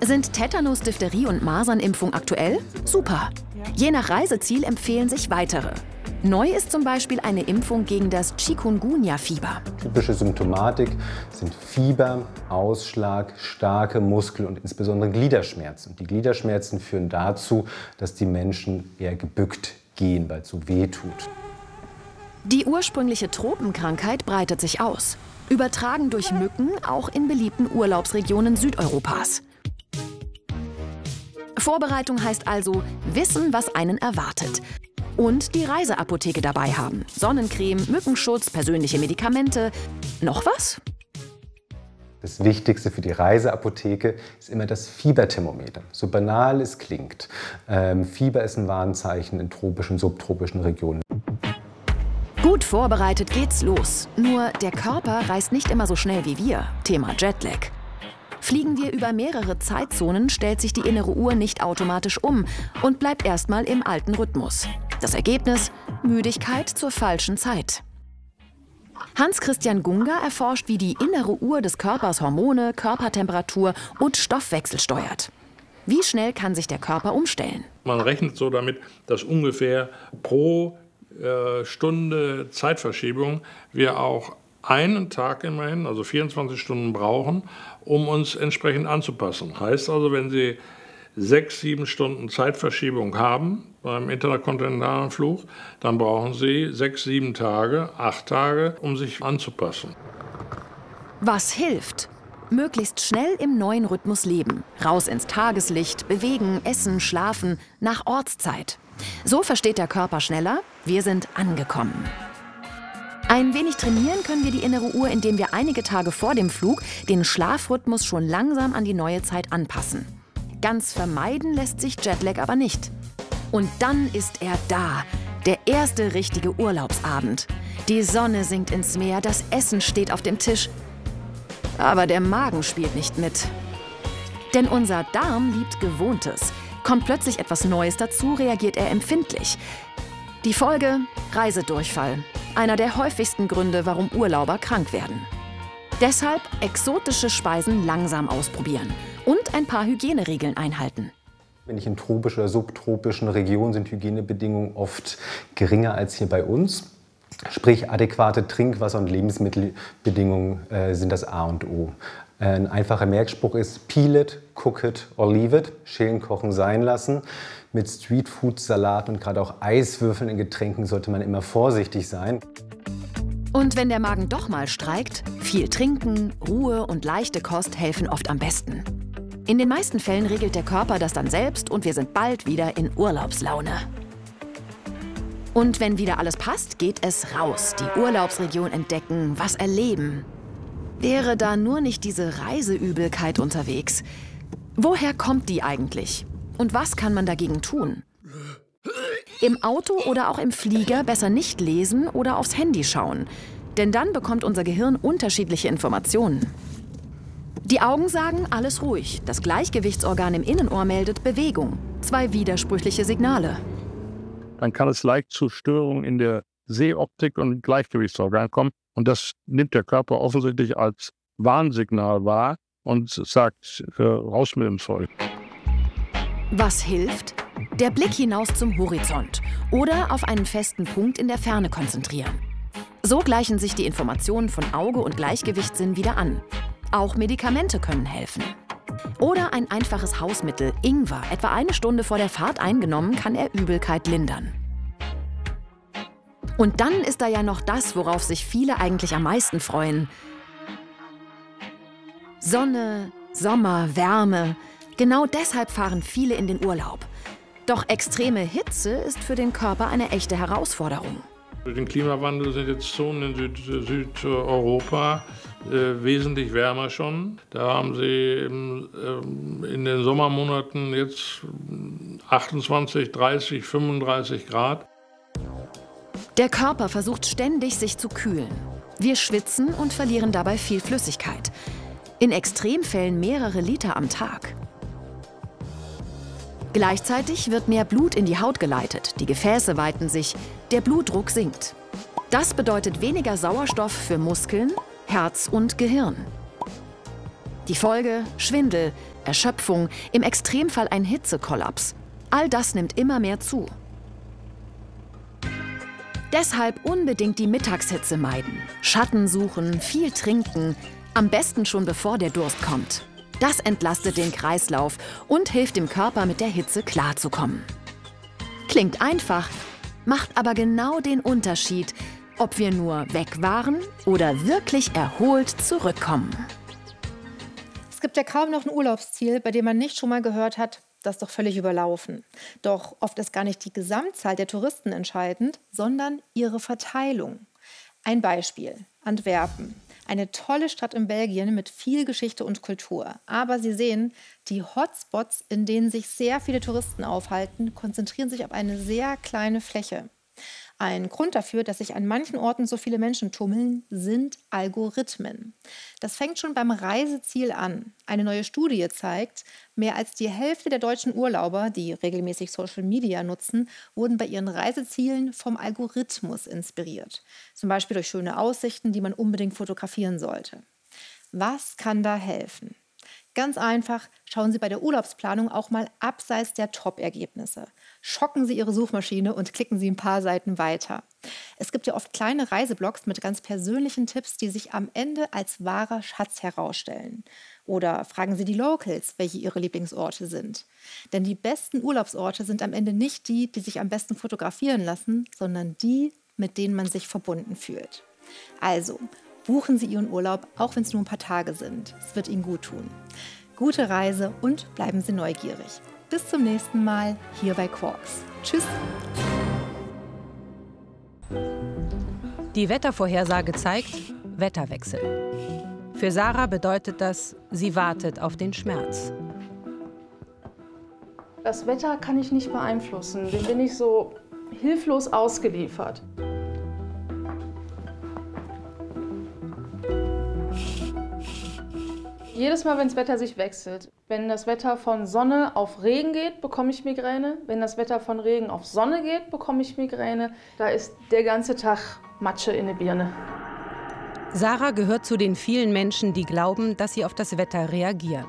Sind Tetanus, Diphtherie und Masernimpfung aktuell? Super! Je nach Reiseziel empfehlen sich weitere. Neu ist zum Beispiel eine Impfung gegen das Chikungunya-Fieber. Typische Symptomatik sind Fieber, Ausschlag, starke Muskel- und insbesondere Gliederschmerzen. Und die Gliederschmerzen führen dazu, dass die Menschen eher gebückt gehen, weil es so weh tut. Die ursprüngliche Tropenkrankheit breitet sich aus. Übertragen durch Mücken auch in beliebten Urlaubsregionen Südeuropas. Vorbereitung heißt also wissen, was einen erwartet. Und die Reiseapotheke dabei haben. Sonnencreme, Mückenschutz, persönliche Medikamente. Noch was? Das Wichtigste für die Reiseapotheke ist immer das Fieberthermometer. So banal es klingt. Fieber ist ein Warnzeichen in tropischen, subtropischen Regionen. Gut vorbereitet geht's los. Nur der Körper reist nicht immer so schnell wie wir. Thema Jetlag. Fliegen wir über mehrere Zeitzonen, stellt sich die innere Uhr nicht automatisch um und bleibt erstmal im alten Rhythmus. Das Ergebnis? Müdigkeit zur falschen Zeit. Hans-Christian Gunga erforscht, wie die innere Uhr des Körpers Hormone, Körpertemperatur und Stoffwechsel steuert. Wie schnell kann sich der Körper umstellen? Man rechnet so damit, dass ungefähr pro Stunde Zeitverschiebung wir auch einen Tag immerhin, also 24 Stunden brauchen, um uns entsprechend anzupassen. Heißt also, wenn Sie 6, 7 Stunden Zeitverschiebung haben beim interkontinentalen Flug, dann brauchen Sie 6, 7 Tage, 8 Tage, um sich anzupassen. Was hilft? Möglichst schnell im neuen Rhythmus leben. Raus ins Tageslicht, bewegen, essen, schlafen, nach Ortszeit. So versteht der Körper schneller, wir sind angekommen. Ein wenig trainieren können wir die innere Uhr, indem wir einige Tage vor dem Flug den Schlafrhythmus schon langsam an die neue Zeit anpassen. Ganz vermeiden lässt sich Jetlag aber nicht. Und dann ist er da, der erste richtige Urlaubsabend. Die Sonne sinkt ins Meer, das Essen steht auf dem Tisch. Aber der Magen spielt nicht mit. Denn unser Darm liebt Gewohntes. Kommt plötzlich etwas Neues dazu, reagiert er empfindlich. Die Folge? Reisedurchfall. Einer der häufigsten Gründe, warum Urlauber krank werden. Deshalb exotische Speisen langsam ausprobieren und ein paar Hygieneregeln einhalten. Wenn ich in tropischen oder subtropischen Regionen sind Hygienebedingungen oft geringer als hier bei uns. Sprich, adäquate Trinkwasser- und Lebensmittelbedingungen sind das A und O. Ein einfacher Merkspruch ist peel it, cook it or leave it. Schälen, kochen, sein lassen. Mit Streetfood, Salat und gerade auch Eiswürfeln in Getränken sollte man immer vorsichtig sein. Und wenn der Magen doch mal streikt, viel trinken, Ruhe und leichte Kost helfen oft am besten. In den meisten Fällen regelt der Körper das dann selbst und wir sind bald wieder in Urlaubslaune. Und wenn wieder alles passt, geht es raus, die Urlaubsregion entdecken, was erleben. Wäre da nur nicht diese Reiseübelkeit unterwegs? Woher kommt die eigentlich? Und was kann man dagegen tun? Im Auto oder auch im Flieger besser nicht lesen oder aufs Handy schauen. Denn dann bekommt unser Gehirn unterschiedliche Informationen. Die Augen sagen, alles ruhig. Das Gleichgewichtsorgan im Innenohr meldet Bewegung. 2 widersprüchliche Signale. Dann kann es leicht zu Störungen in der Sehoptik und Gleichgewichtsorgan kommen. Und das nimmt der Körper offensichtlich als Warnsignal wahr und sagt, raus mit dem Zeug. Was hilft? Der Blick hinaus zum Horizont oder auf einen festen Punkt in der Ferne konzentrieren. So gleichen sich die Informationen von Auge und Gleichgewichtssinn wieder an. Auch Medikamente können helfen. Oder ein einfaches Hausmittel, Ingwer, etwa 1 Stunde vor der Fahrt eingenommen, kann er Übelkeit lindern. Und dann ist da ja noch das, worauf sich viele eigentlich am meisten freuen. Sonne, Sommer, Wärme. Genau deshalb fahren viele in den Urlaub. Doch extreme Hitze ist für den Körper eine echte Herausforderung. Durch den Klimawandel sind jetzt Zonen in Südeuropa wesentlich wärmer schon. Da haben sie in den Sommermonaten jetzt 28, 30, 35 Grad. Der Körper versucht ständig, sich zu kühlen. Wir schwitzen und verlieren dabei viel Flüssigkeit. In Extremfällen mehrere Liter am Tag. Gleichzeitig wird mehr Blut in die Haut geleitet, die Gefäße weiten sich, der Blutdruck sinkt. Das bedeutet weniger Sauerstoff für Muskeln, Herz und Gehirn. Die Folge: Schwindel, Erschöpfung, im Extremfall ein Hitzekollaps. All das nimmt immer mehr zu. Deshalb unbedingt die Mittagshitze meiden. Schatten suchen, viel trinken, am besten schon bevor der Durst kommt. Das entlastet den Kreislauf und hilft dem Körper, mit der Hitze klarzukommen. Klingt einfach, macht aber genau den Unterschied, ob wir nur weg waren oder wirklich erholt zurückkommen. Es gibt ja kaum noch ein Urlaubsziel, bei dem man nicht schon mal gehört hat, das ist doch völlig überlaufen. Doch oft ist gar nicht die Gesamtzahl der Touristen entscheidend, sondern ihre Verteilung. Ein Beispiel: Antwerpen. Eine tolle Stadt in Belgien mit viel Geschichte und Kultur. Aber Sie sehen, die Hotspots, in denen sich sehr viele Touristen aufhalten, konzentrieren sich auf eine sehr kleine Fläche. Ein Grund dafür, dass sich an manchen Orten so viele Menschen tummeln, sind Algorithmen. Das fängt schon beim Reiseziel an. Eine neue Studie zeigt, mehr als die Hälfte der deutschen Urlauber, die regelmäßig Social Media nutzen, wurden bei ihren Reisezielen vom Algorithmus inspiriert. Zum Beispiel durch schöne Aussichten, die man unbedingt fotografieren sollte. Was kann da helfen? Ganz einfach, schauen Sie bei der Urlaubsplanung auch mal abseits der Top-Ergebnisse. Schocken Sie Ihre Suchmaschine und klicken Sie ein paar Seiten weiter. Es gibt ja oft kleine Reiseblogs mit ganz persönlichen Tipps, die sich am Ende als wahrer Schatz herausstellen. Oder fragen Sie die Locals, welche ihre Lieblingsorte sind. Denn die besten Urlaubsorte sind am Ende nicht die, die sich am besten fotografieren lassen, sondern die, mit denen man sich verbunden fühlt. Also, buchen Sie Ihren Urlaub, auch wenn es nur ein paar Tage sind. Es wird Ihnen gut tun. Gute Reise und bleiben Sie neugierig. Bis zum nächsten Mal hier bei Quarks. Tschüss! Die Wettervorhersage zeigt Wetterwechsel. Für Sarah bedeutet das, sie wartet auf den Schmerz. Das Wetter kann ich nicht beeinflussen, dem bin ich so hilflos ausgeliefert. Jedes Mal, wenn das Wetter sich wechselt, wenn das Wetter von Sonne auf Regen geht, bekomme ich Migräne. Wenn das Wetter von Regen auf Sonne geht, bekomme ich Migräne. Da ist der ganze Tag Matsche in der Birne. Sarah gehört zu den vielen Menschen, die glauben, dass sie auf das Wetter reagieren.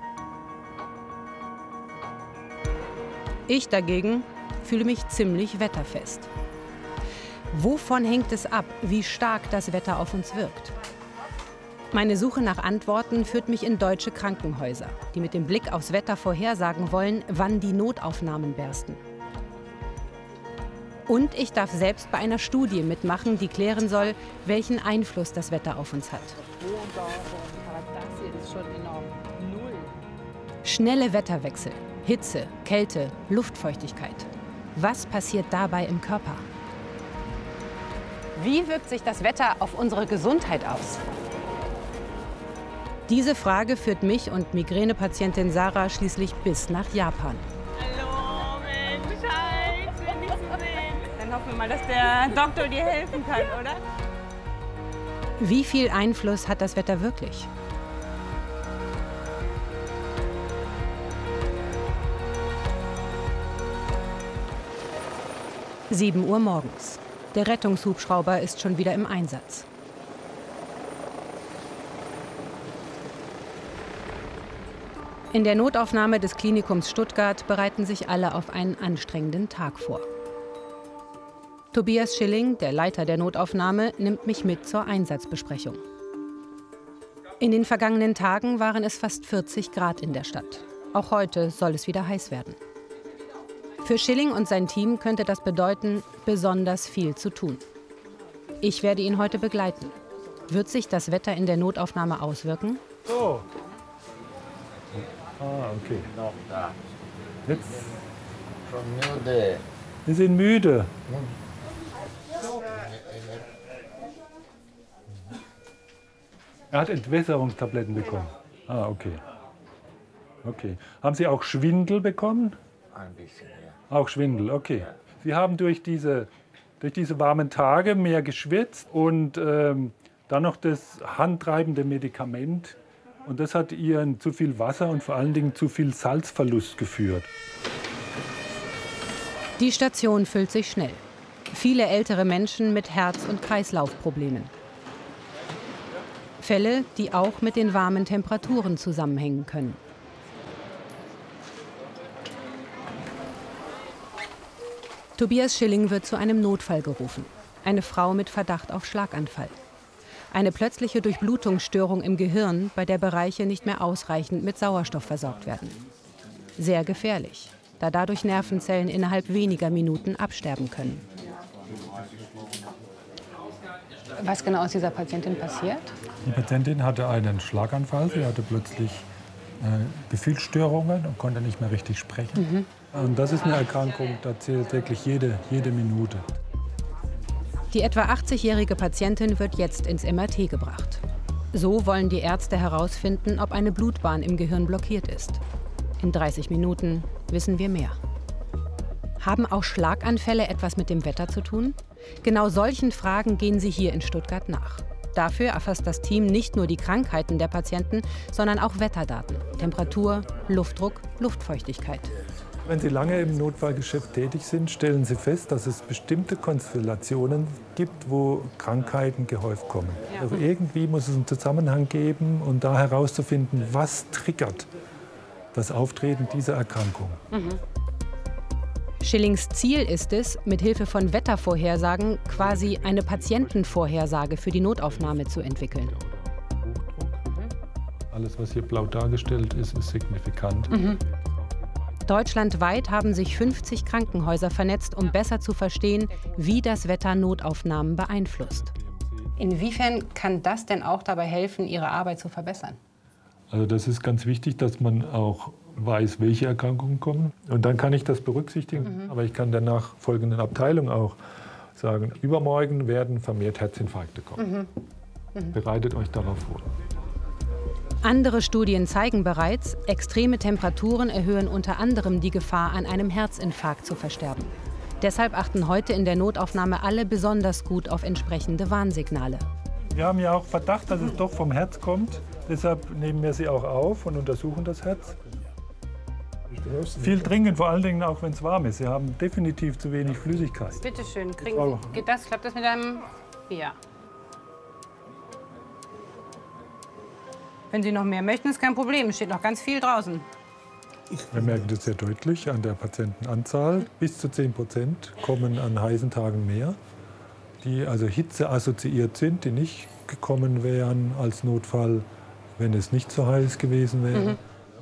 Ich dagegen fühle mich ziemlich wetterfest. Wovon hängt es ab, wie stark das Wetter auf uns wirkt? Meine Suche nach Antworten führt mich in deutsche Krankenhäuser, die mit dem Blick aufs Wetter vorhersagen wollen, wann die Notaufnahmen bersten. Und ich darf selbst bei einer Studie mitmachen, die klären soll, welchen Einfluss das Wetter auf uns hat. Schnelle Wetterwechsel, Hitze, Kälte, Luftfeuchtigkeit. Was passiert dabei im Körper? Wie wirkt sich das Wetter auf unsere Gesundheit aus? Diese Frage führt mich und Migränepatientin Sarah schließlich bis nach Japan. Hallo, Mensch, hi, schön dich zu sehen. Dann hoffen wir mal, dass der Doktor dir helfen kann, oder? Wie viel Einfluss hat das Wetter wirklich? – 7 Uhr morgens. Der Rettungshubschrauber ist schon wieder im Einsatz. In der Notaufnahme des Klinikums Stuttgart bereiten sich alle auf einen anstrengenden Tag vor. Tobias Schilling, der Leiter der Notaufnahme, nimmt mich mit zur Einsatzbesprechung. In den vergangenen Tagen waren es fast 40 Grad in der Stadt. Auch heute soll es wieder heiß werden. Für Schilling und sein Team könnte das bedeuten, besonders viel zu tun. Ich werde ihn heute begleiten. Wird sich das Wetter in der Notaufnahme auswirken? Oh. Ah, okay. Jetzt. Wir sind müde. Er hat Entwässerungstabletten bekommen. Ah, okay. Okay. Haben Sie auch Schwindel bekommen? Ein bisschen, ja. Auch Schwindel, okay. Sie haben durch diese warmen Tage mehr geschwitzt und dann noch das handtreibende Medikament. Und das hat Ihren zu viel Wasser und vor allen Dingen zu viel Salzverlust geführt. Die Station füllt sich schnell. Viele ältere Menschen mit Herz- und Kreislaufproblemen. Fälle, die auch mit den warmen Temperaturen zusammenhängen können. Tobias Schilling wird zu einem Notfall gerufen. Eine Frau mit Verdacht auf Schlaganfall. Eine plötzliche Durchblutungsstörung im Gehirn, bei der Bereiche nicht mehr ausreichend mit Sauerstoff versorgt werden. Sehr gefährlich, da dadurch Nervenzellen innerhalb weniger Minuten absterben können. Was genau ist dieser Patientin passiert? Die Patientin hatte einen Schlaganfall. Sie hatte plötzlich Gefühlsstörungen und konnte nicht mehr richtig sprechen. Und das ist eine Erkrankung, da zählt wirklich jede Minute. Die etwa 80-jährige Patientin wird jetzt ins MRT gebracht. So wollen die Ärzte herausfinden, ob eine Blutbahn im Gehirn blockiert ist. In 30 Minuten wissen wir mehr. Haben auch Schlaganfälle etwas mit dem Wetter zu tun? Genau solchen Fragen gehen sie hier in Stuttgart nach. Dafür erfasst das Team nicht nur die Krankheiten der Patienten, sondern auch Wetterdaten, Temperatur, Luftdruck, Luftfeuchtigkeit. Wenn Sie lange im Notfallgeschäft tätig sind, stellen Sie fest, dass es bestimmte Konstellationen gibt, wo Krankheiten gehäuft kommen. Ja. Also irgendwie muss es einen Zusammenhang geben und da herauszufinden, was triggert das Auftreten dieser Erkrankung. Schillings Ziel ist es, mit Hilfe von Wettervorhersagen quasi eine Patientenvorhersage für die Notaufnahme zu entwickeln. Alles, was hier blau dargestellt ist, ist signifikant. Deutschlandweit haben sich 50 Krankenhäuser vernetzt, um besser zu verstehen, wie das Wetter Notaufnahmen beeinflusst. Inwiefern kann das denn auch dabei helfen, Ihre Arbeit zu verbessern? Also das ist ganz wichtig, dass man auch weiß, welche Erkrankungen kommen. Und dann kann ich das berücksichtigen. Aber ich kann der nachfolgenden Abteilung auch sagen, übermorgen werden vermehrt Herzinfarkte kommen. Bereitet euch darauf vor. Andere Studien zeigen bereits, extreme Temperaturen erhöhen unter anderem die Gefahr, an einem Herzinfarkt zu versterben. Deshalb achten heute in der Notaufnahme alle besonders gut auf entsprechende Warnsignale. Wir haben ja auch Verdacht, dass es doch vom Herz kommt. Deshalb nehmen wir sie auch auf und untersuchen das Herz. Viel trinken, vor allen Dingen auch, wenn es warm ist. Sie haben definitiv zu wenig Flüssigkeit. Bitte schön, klappt das mit einem Bier? Wenn Sie noch mehr möchten, ist kein Problem. Es steht noch ganz viel draußen. Wir merken das sehr deutlich an der Patientenanzahl. Bis zu 10% kommen an heißen Tagen mehr, die also Hitze assoziiert sind, die nicht gekommen wären als Notfall, wenn es nicht so heiß gewesen wäre.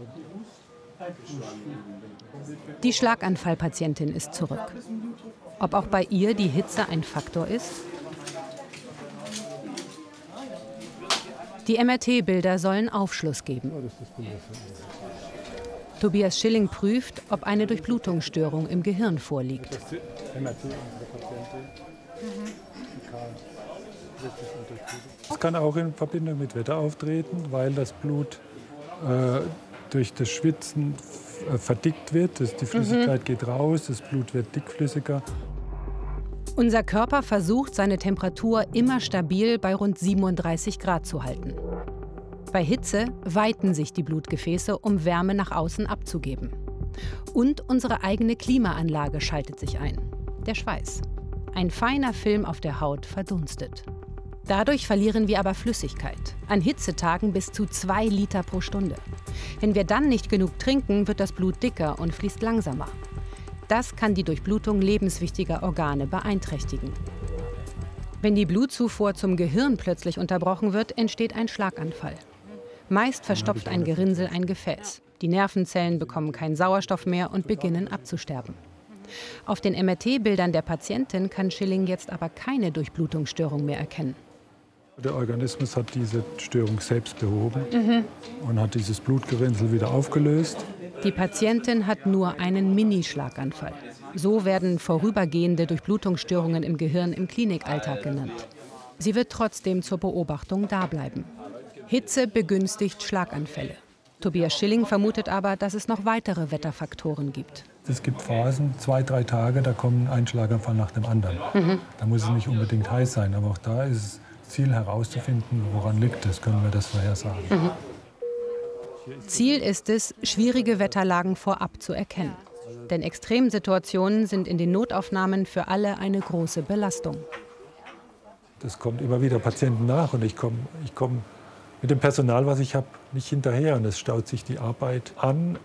Die Schlaganfallpatientin ist zurück. Ob auch bei ihr die Hitze ein Faktor ist? Die MRT-Bilder sollen Aufschluss geben. Tobias Schilling prüft, ob eine Durchblutungsstörung im Gehirn vorliegt. Es kann auch in Verbindung mit Wetter auftreten, weil das Blut durch das Schwitzen verdickt wird. Die Flüssigkeit geht raus, das Blut wird dickflüssiger. Unser Körper versucht, seine Temperatur immer stabil bei rund 37 Grad zu halten. Bei Hitze weiten sich die Blutgefäße, um Wärme nach außen abzugeben. Und unsere eigene Klimaanlage schaltet sich ein. Der Schweiß. Ein feiner Film auf der Haut verdunstet. Dadurch verlieren wir aber Flüssigkeit. An Hitzetagen bis zu 2 Liter pro Stunde. Wenn wir dann nicht genug trinken, wird das Blut dicker und fließt langsamer. Das kann die Durchblutung lebenswichtiger Organe beeinträchtigen. Wenn die Blutzufuhr zum Gehirn plötzlich unterbrochen wird, entsteht ein Schlaganfall. Meist verstopft ein Gerinnsel ein Gefäß. Die Nervenzellen bekommen keinen Sauerstoff mehr und beginnen abzusterben. Auf den MRT-Bildern der Patientin kann Schilling jetzt aber keine Durchblutungsstörung mehr erkennen. Der Organismus hat diese Störung selbst behoben und hat dieses Blutgerinnsel wieder aufgelöst. Die Patientin hat nur einen Mini-Schlaganfall. So werden vorübergehende Durchblutungsstörungen im Gehirn im Klinikalltag genannt. Sie wird trotzdem zur Beobachtung dableiben. Hitze begünstigt Schlaganfälle. Tobias Schilling vermutet aber, dass es noch weitere Wetterfaktoren gibt. Es gibt Phasen, 2, 3 Tage, da kommt ein Schlaganfall nach dem anderen. Da muss es nicht unbedingt heiß sein, aber auch da ist es Ziel herauszufinden, woran liegt es, können wir das vorhersagen. Ziel ist es, schwierige Wetterlagen vorab zu erkennen. Denn Extremsituationen sind in den Notaufnahmen für alle eine große Belastung. Das kommt immer wieder Patienten nach und ich komm mit dem Personal, was ich habe, nicht hinterher und es staut sich die Arbeit an.